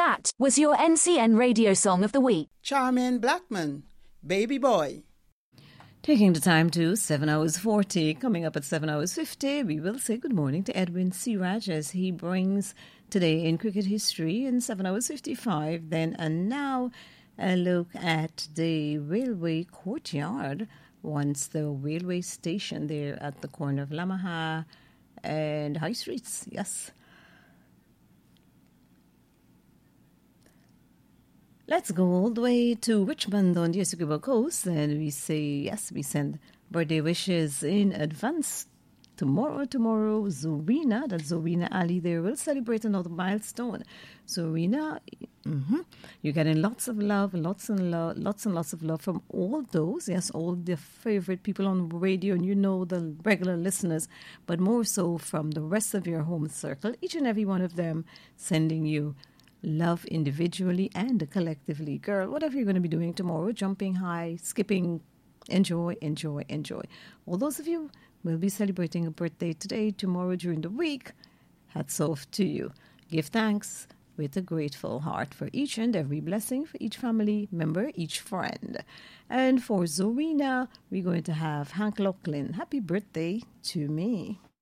That was your NCN radio song of the week. Charmaine Blackman, Baby Boy. Taking the time to 7 hours 40. Coming up at 7 hours 50, we will say good morning to Edwin Siraj as he brings Today in Cricket History in 7 hours 55. Then and now, a look at the railway courtyard. Once the railway station there at the corner of Lamaha and High Streets. Yes. Let's go all the way to Richmond on the Essequibo Coast, and we say, yes, we send birthday wishes in advance. Tomorrow, Zorina, that's Zorina Ali there, will celebrate another milestone. Zorina, you're getting lots of love, lots and lots of love from all those, yes, all the favorite people on radio, and you know the regular listeners, but more so from the rest of your home circle, each and every one of them sending you love individually and collectively. Girl, whatever you're going to be doing tomorrow, jumping high, skipping, enjoy. All those of you will be celebrating a birthday today, tomorrow, during the week. Hats off to you. Give thanks with a grateful heart for each and every blessing, for each family member, each friend. And for Zorina, we're going to have Hank Lachlan. Happy birthday to me.